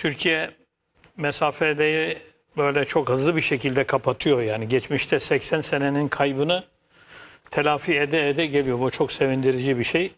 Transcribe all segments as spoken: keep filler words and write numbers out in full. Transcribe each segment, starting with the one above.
Türkiye mesafeyi böyle çok hızlı bir şekilde kapatıyor. Yani geçmişte seksen senenin kaybını telafi ede ede geliyor. Bu çok sevindirici bir şey.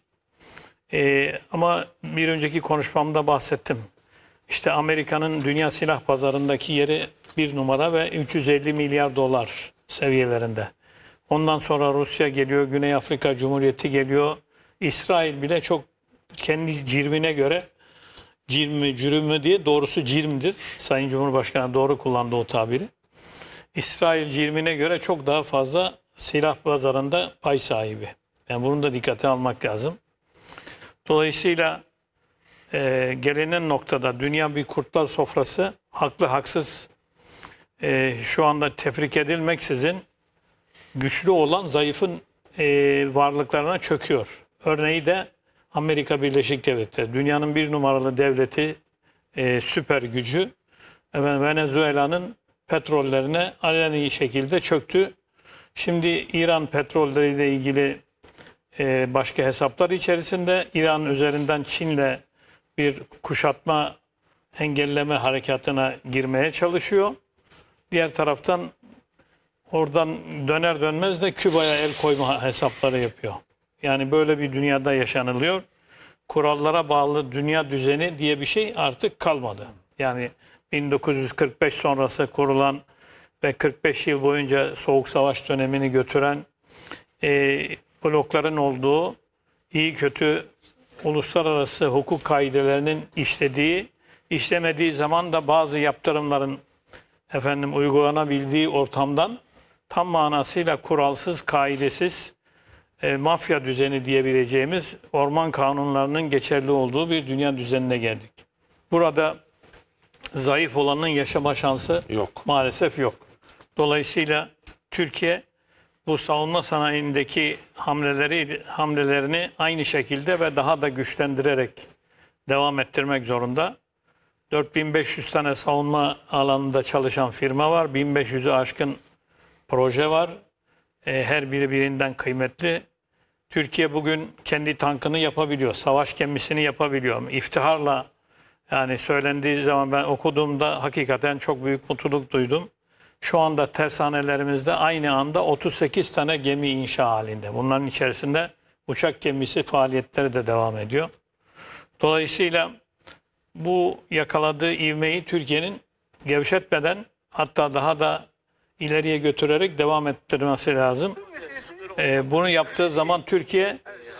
Ee, ama bir önceki konuşmamda bahsettim. İşte Amerika'nın dünya silah pazarındaki yeri bir numara ve üç yüz elli milyar dolar seviyelerinde. Ondan sonra Rusya geliyor, Güney Afrika Cumhuriyeti geliyor. İsrail bile çok kendi cirmine göre, cirmi, cürümü diye, doğrusu cirmdir. Sayın Cumhurbaşkanı doğru kullandı o tabiri. İsrail cirmine göre çok daha fazla silah pazarında pay sahibi. Yani bunu da dikkate almak lazım. Dolayısıyla e, gelinen noktada dünya bir kurtlar sofrası, haklı haksız e, şu anda tefrik edilmeksizin güçlü olan zayıfın e, varlıklarına çöküyor. Örneği de Amerika Birleşik Devletleri. Dünyanın bir numaralı devleti, e, süper gücü Venezuela'nın petrollerine aleni şekilde çöktü. Şimdi İran petrolleriyle ilgili e, başka hesaplar içerisinde İran üzerinden Çin'le bir kuşatma engelleme harekatına girmeye çalışıyor. Diğer taraftan oradan döner dönmez de Küba'ya el koyma hesapları yapıyor. Yani böyle bir dünyada yaşanılıyor. Kurallara bağlı dünya düzeni diye bir şey artık kalmadı. Yani bin dokuz yüz kırk beş sonrası kurulan ve kırk beş yıl boyunca Soğuk Savaş dönemini götüren e, blokların olduğu, iyi kötü uluslararası hukuk kaidelerinin işlediği, işlemediği zaman da bazı yaptırımların efendim uygulanabildiği ortamdan tam manasıyla kuralsız, kaidesiz, e, mafya düzeni diyebileceğimiz orman kanunlarının geçerli olduğu bir dünya düzenine geldik. Burada zayıf olanın yaşama şansı yok. Maalesef yok. Dolayısıyla Türkiye bu savunma sanayindeki hamleleri hamlelerini aynı şekilde ve daha da güçlendirerek devam ettirmek zorunda. dört bin beş yüz tane savunma alanında çalışan firma var. bin beş yüzü aşkın proje var. Her biri birinden kıymetli. Türkiye bugün kendi tankını yapabiliyor. Savaş gemisini yapabiliyor. İftiharla, yani söylendiği zaman ben okuduğumda hakikaten çok büyük mutluluk duydum. Şu anda tersanelerimizde aynı anda otuz sekiz tane gemi inşa halinde. Bunların içerisinde uçak gemisi faaliyetleri de devam ediyor. Dolayısıyla bu yakaladığı ivmeyi Türkiye'nin gevşetmeden, hatta daha da ileriye götürerek devam ettirmesi lazım. Ee, bunu yaptığı zaman Türkiye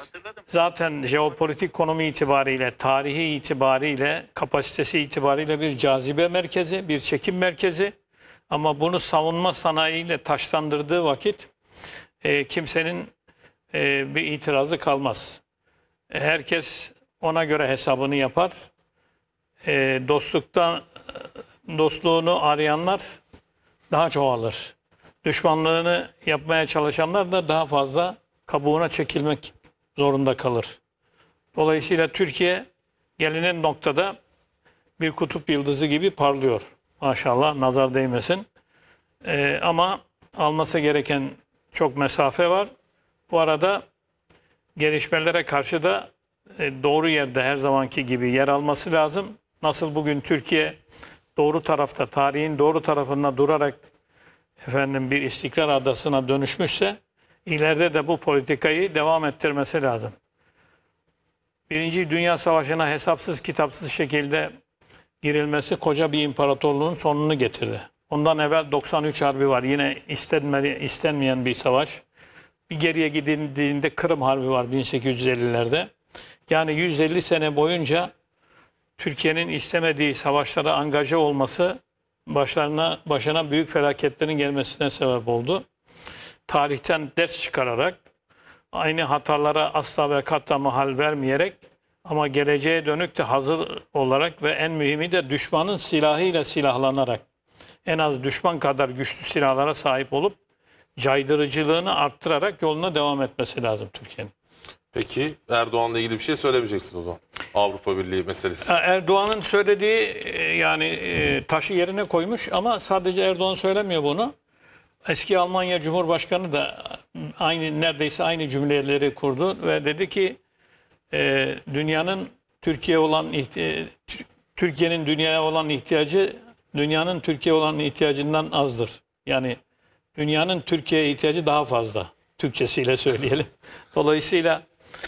zaten jeopolitik konumu itibariyle, tarihi itibariyle, kapasitesi itibariyle bir cazibe merkezi, bir çekim merkezi. Ama bunu savunma sanayiyle taşlandırdığı vakit e, kimsenin e, bir itirazı kalmaz. Herkes ona göre hesabını yapar. E, dostluktan dostluğunu arayanlar daha çoğalır. Düşmanlığını yapmaya çalışanlar da daha fazla kabuğuna çekilmek zorunda kalır. Dolayısıyla Türkiye gelinen noktada bir kutup yıldızı gibi parlıyor. Maşallah, nazar değmesin. Ee, ama alması gereken çok mesafe var. Bu arada gelişmelere karşı da e, doğru yerde her zamanki gibi yer alması lazım. Nasıl bugün Türkiye doğru tarafta, tarihin doğru tarafında durarak efendim bir istikrar adasına dönüşmüşse, ileride de bu politikayı devam ettirmesi lazım. Birinci Dünya Savaşı'na hesapsız kitapsız şekilde girilmesi koca bir imparatorluğun sonunu getirdi. Ondan evvel doksan üç Harbi var. Yine istenmeli, istenmeyen bir savaş. Bir geriye gidildiğinde Kırım Harbi var bin sekiz yüz ellilerde. Yani yüz elli sene boyunca Türkiye'nin istemediği savaşlara angaje olması başlarına başına büyük felaketlerin gelmesine sebep oldu. Tarihten ders çıkararak, aynı hatalara asla ve kata mahal vermeyerek, ama geleceğe dönük de hazır olarak ve en mühimi de düşmanın silahıyla silahlanarak, en az düşman kadar güçlü silahlara sahip olup caydırıcılığını arttırarak yoluna devam etmesi lazım Türkiye'nin. Peki Erdoğan'la ilgili bir şey söylemeyeceksin o zaman. Avrupa Birliği meselesi. Erdoğan'ın söylediği yani taşı yerine koymuş, ama sadece Erdoğan söylemiyor bunu. Eski Almanya Cumhurbaşkanı da aynı, neredeyse aynı cümleleri kurdu ve dedi ki e, dünyanın Türkiye olan Türkiye'nin dünyaya olan ihtiyacı dünyanın Türkiye'ye olan ihtiyacından azdır. Yani dünyanın Türkiye'ye ihtiyacı daha fazla. Türkçesiyle söyleyelim. Dolayısıyla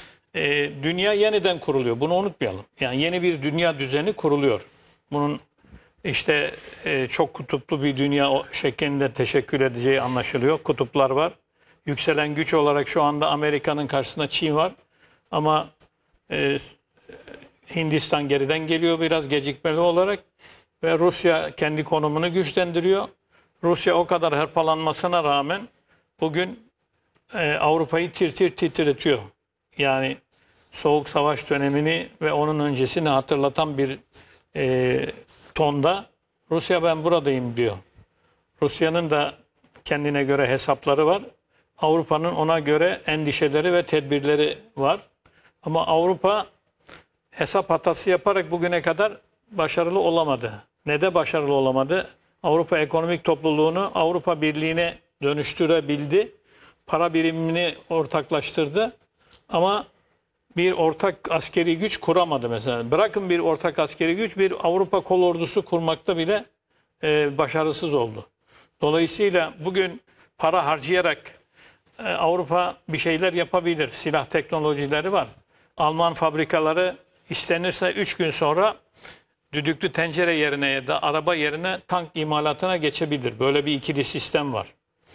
e, dünya yeniden kuruluyor. Bunu unutmayalım. Yani yeni bir dünya düzeni kuruluyor. Bunun işte e, çok kutuplu bir dünya o- şeklinde teşekkür edeceği anlaşılıyor. Kutuplar var. Yükselen güç olarak şu anda Amerika'nın karşısında Çin var. Ama e, Hindistan geriden geliyor biraz gecikmeli olarak ve Rusya kendi konumunu güçlendiriyor. Rusya o kadar hırpalanmasına rağmen bugün e, Avrupa'yı tir tir titretiyor. Yani Soğuk Savaş dönemini ve onun öncesini hatırlatan bir e, tonda Rusya ben buradayım diyor. Rusya'nın da kendine göre hesapları var. Avrupa'nın ona göre endişeleri ve tedbirleri var. Ama Avrupa hesap hatası yaparak bugüne kadar başarılı olamadı. Ne de başarılı olamadı? Avrupa Ekonomik Topluluğunu Avrupa Birliği'ne dönüştürebildi. Para birimini ortaklaştırdı. Ama bir ortak askeri güç kuramadı mesela. Bırakın bir ortak askeri güç, bir Avrupa kol ordusu kurmakta bile e, başarısız oldu. Dolayısıyla bugün para harcayarak e, Avrupa bir şeyler yapabilir. Silah teknolojileri var. Alman fabrikaları istenirse üç gün sonra düdüklü tencere yerine ya da araba yerine tank imalatına geçebilir. Böyle bir ikili sistem var.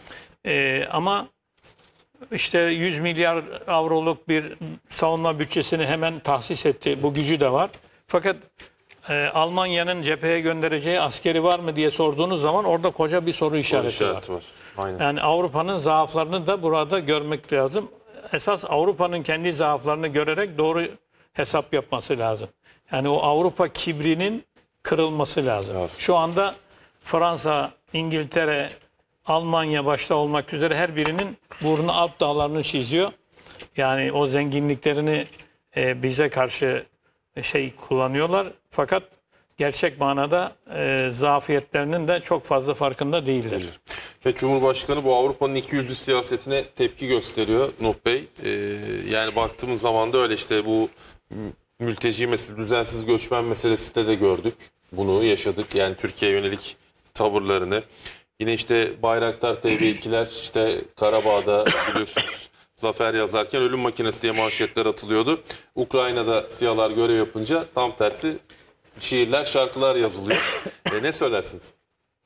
E, ama işte yüz milyar avroluk bir savunma bütçesini hemen tahsis etti. Bu gücü de var. Fakat e, Almanya'nın cepheye göndereceği askeri var mı diye sorduğunuz zaman orada koca bir soru işareti, işareti var. var. Aynen. Yani Avrupa'nın zaaflarını da burada görmek lazım. Esas Avrupa'nın kendi zaaflarını görerek doğru hesap yapması lazım. Yani o Avrupa kibrinin kırılması lazım. Lazım. Şu anda Fransa, İngiltere, Almanya başta olmak üzere her birinin burnu Alp dağlarını çiziyor. Yani o zenginliklerini e, bize karşı şey kullanıyorlar. Fakat gerçek manada e, zafiyetlerinin de çok fazla farkında değiller. Ve Cumhurbaşkanı bu Avrupa'nın ikiyüzlü siyasetine tepki gösteriyor Nuh Bey. Ee, yani baktığımız zaman da öyle işte bu mülteci meselesi, düzensiz göçmen meselesinde de gördük. Bunu yaşadık. Yani Türkiye'ye yönelik tavırlarını. Yine işte Bayraktar T V ikiler işte Karabağ'da biliyorsunuz zafer yazarken ölüm makinesi diye manşetler atılıyordu. Ukrayna'da siyahlar görev yapınca tam tersi şiirler, şarkılar yazılıyor. E, ne söylersiniz?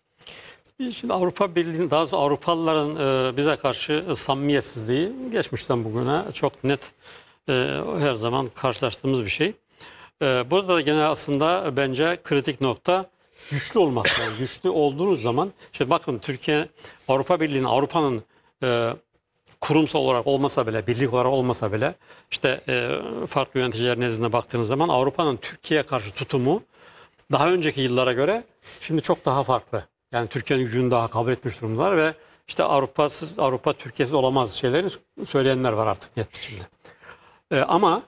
Şimdi Avrupa Birliği'nin, daha doğrusu Avrupalıların e, bize karşı samimiyetsizliği geçmişten bugüne çok net e, her zaman karşılaştığımız bir şey. E, burada da gene aslında bence kritik nokta güçlü olmak. Yani güçlü olduğunuz zaman, işte bakın Türkiye, Avrupa Birliği'nin, Avrupa'nın e, kurumsal olarak olmasa bile, birlik olarak olmasa bile, işte e, farklı yöneticiler nezdinde baktığınız zaman Avrupa'nın Türkiye'ye karşı tutumu daha önceki yıllara göre şimdi çok daha farklı. Yani Türkiye'nin gücünü daha kabul etmiş durumdalar ve işte Avrupa'sız, Avrupa Türkiye'siz olamaz şeylerini söyleyenler var artık net biçimde. E, ama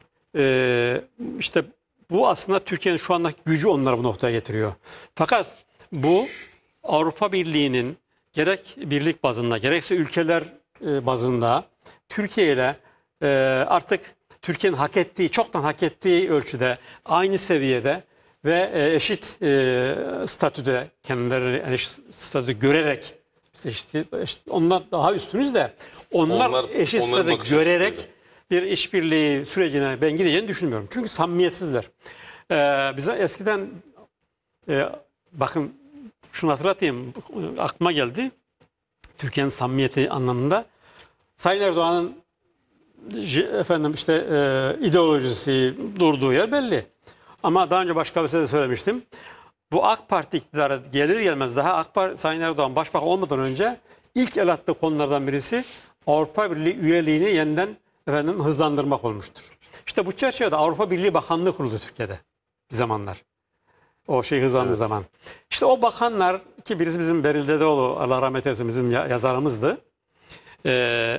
e, işte bu aslında Türkiye'nin şu andaki gücü onları bu noktaya getiriyor. Fakat bu Avrupa Birliği'nin gerek birlik bazında gerekse ülkeler e, bazında Türkiye ile e, artık Türkiye'nin hak ettiği, çoktan hak ettiği ölçüde aynı seviyede ve e, eşit e, statüde kendilerini eşit statüde görerek işte, işte onlar daha üstünüz de onlar, Onlar- eşit onların statüde bakış görerek açısıyla. bir işbirliği sürecine ben gideceğini düşünmüyorum. Çünkü samimiyetsizler. Ee, bize eskiden e, bakın şunu hatırlatayım, aklıma geldi. Türkiye'nin samimiyeti anlamında Sayın Erdoğan'ın j- efendim işte e, ideolojisi durduğu yer belli. Ama daha önce başka bir şey de söylemiştim. Bu AK Parti iktidara gelir gelmez daha AK Parti, Sayın Erdoğan başbakan olmadan önce ilk el attığı konulardan birisi Avrupa Birliği üyeliğini yeniden efendim hızlandırmak olmuştur. İşte bu çerçevede Avrupa Birliği Bakanlığı kuruldu Türkiye'de bir zamanlar. O şey hızlandığı Evet. zaman. İşte o bakanlar ki birisi bizim Beril Dedeoğlu, Allah rahmet eylesin, bizim ya- yazarımızdı. Ee,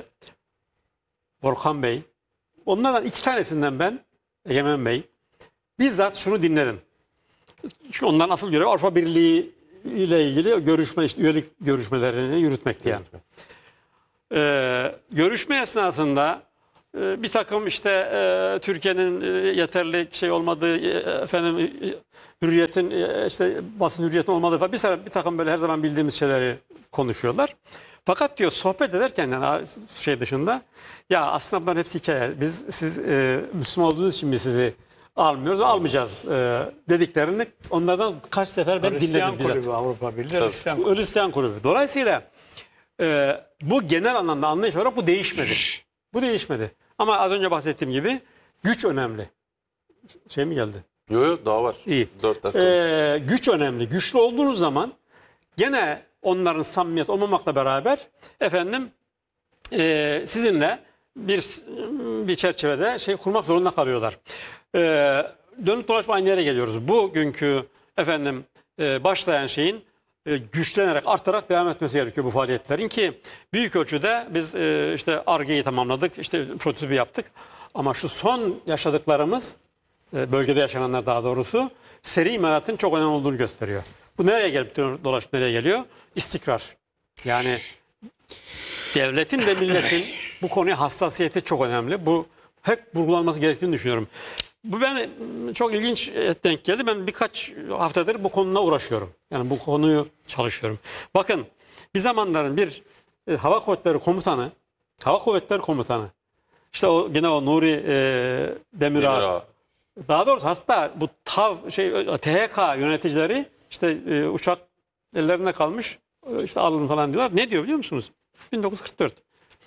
Orkan Bey. Onlardan iki tanesinden ben, Egemen Bey, bizzat şunu dinledim. Çünkü onların asıl görevi Avrupa Birliği ile ilgili görüşme, işte üyelik görüşmelerini yürütmekti yani. Ee, görüşme esnasında e, bir takım işte e, Türkiye'nin e, yeterli şey olmadığı, e, efendim e, hürriyetin e, işte basın hürriyetin olmadığı falan bir, sıra- bir takım böyle her zaman bildiğimiz şeyleri konuşuyorlar. Fakat diyor sohbet ederken yani şey dışında ya aslında bunların hepsi hikaye. Biz siz e, Müslüman olduğunuz için mi sizi almıyoruz, almayacağız e, dediklerini onlardan kaç sefer ben Hristiyan dinledim. kulübü bizzat. Avrupa Birliği. Tabii. Hristiyan Bu Hristiyan kulübü. Dolayısıyla e, bu genel anlamda anlayış olarak bu değişmedi. Bu değişmedi. Ama az önce bahsettiğim gibi güç önemli. Şey mi geldi? Yok yok daha var. İyi. dört dakika. E, güç önemli. Güçlü olduğunuz zaman gene onların samimiyet olmamakla beraber efendim e, sizinle bir bir çerçevede şey kurmak zorunda kalıyorlar. E, dönüp dolaşıp aynı yere geliyoruz. Bugünkü efendim e, başlayan şeyin e, güçlenerek, artarak devam etmesi gerekiyor bu faaliyetlerin ki büyük ölçüde biz e, işte Ar-Ge'yi tamamladık, işte prototipi yaptık. Ama şu son yaşadıklarımız, e, bölgede yaşananlar daha doğrusu, seri imalatın çok önemli olduğunu gösteriyor. Bu nereye gelip dolaşıp nereye geliyor? İstikrar. Yani devletin ve milletin bu konuya hassasiyeti çok önemli. Bu hep vurgulanması gerektiğini düşünüyorum. Bu ben çok ilginç denk geldi. Ben birkaç haftadır bu konuyla uğraşıyorum. Yani bu konuyu çalışıyorum. Bakın bir zamanların bir e, hava kuvvetleri komutanı, hava kuvvetleri komutanı, işte o gene o Nuri e, Demirağ, Demirağ. daha doğrusu hatta bu TAV şey T H K yöneticileri işte e, uçak ellerinde kalmış e, işte alın falan diyorlar. Ne diyor biliyor musunuz? bin dokuz yüz kırk dört.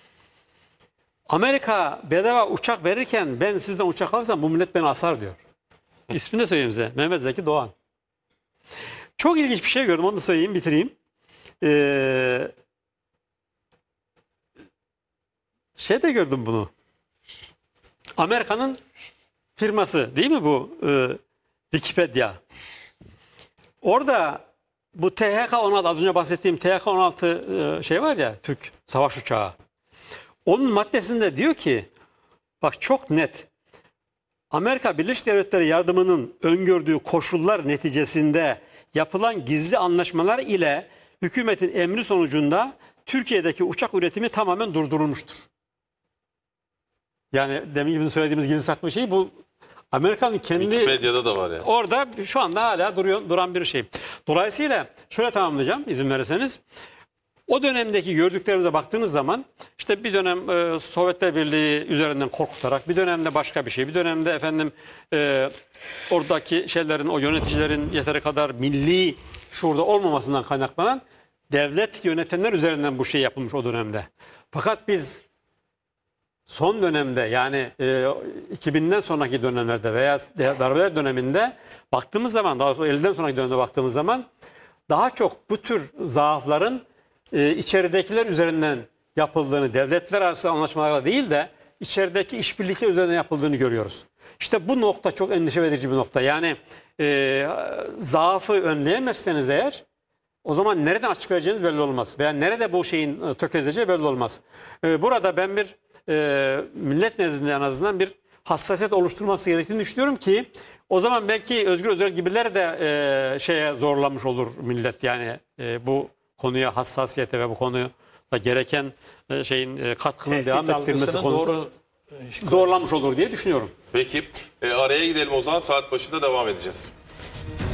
Amerika bedava uçak verirken ben sizden uçak alırsam bu millet beni asar diyor. İsmini de söyleyeyim size. Mehmet Zeki Doğan. Çok ilginç bir şey gördüm. Onu da söyleyeyim, bitireyim. Ee, şey de gördüm bunu. Amerika'nın firması değil mi bu e, Wikipedia? Orada bu T H K on altı az önce bahsettiğim T H K on altı e, şey var ya Türk savaş uçağı. Onun maddesinde diyor ki bak çok net. Amerika Birleşik Devletleri yardımının öngördüğü koşullar neticesinde yapılan gizli anlaşmalar ile hükümetin emri sonucunda Türkiye'deki uçak üretimi tamamen durdurulmuştur. Yani demin gibi söylediğimiz gizli saklı şey bu Amerika'nın kendi Wikipedia'da da var yani. orada şu anda hala duruyor duran bir şey. Dolayısıyla şöyle tamamlayacağım izin verirseniz. O dönemdeki gördüklerimize baktığınız zaman işte bir dönem e, Sovyetler Birliği üzerinden korkutarak, bir dönemde başka bir şey, bir dönemde efendim e, oradaki şeylerin, o yöneticilerin yeteri kadar milli şuurda olmamasından kaynaklanan devlet yönetenler üzerinden bu şey yapılmış o dönemde. Fakat biz son dönemde yani e, iki binden sonraki dönemlerde veya darbeler döneminde baktığımız zaman, daha sonra elliden sonraki dönemde baktığımız zaman daha çok bu tür zaafların e, içeridekiler üzerinden yapıldığını, devletler arası anlaşmalarla değil de içerideki işbirlikler üzerinden yapıldığını görüyoruz. İşte bu nokta çok endişe verici bir nokta. Yani e, zaafı önleyemezseniz eğer o zaman nereden açıklayacağınız belli olmaz. Veya nerede bu şeyin e, tökezleyeceği belli olmaz. E, burada ben bir e, millet nezdinde en azından bir hassasiyet oluşturması gerektiğini düşünüyorum ki o zaman belki Özgür Özel gibiler de e, şeye zorlamış olur millet. Yani e, bu konuya hassasiyete ve bu konuya da gereken e, şeyin e, katkının Tehdit devam ettirilmesi algısını konusu doğru zorlamış olur diye düşünüyorum. Peki e, araya gidelim o zaman, saat başında devam edeceğiz.